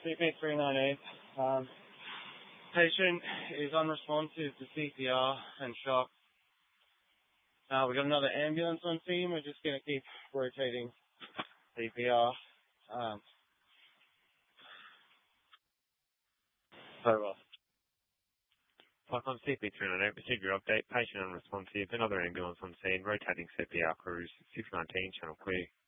CP398. Patient is unresponsive to CPR and shock. We've got another ambulance on scene. We're just going to keep rotating CPR. Over. Cyclone CP398, procedure update, patient unresponsive, another ambulance on scene, rotating CPR crews, 619, channel clear.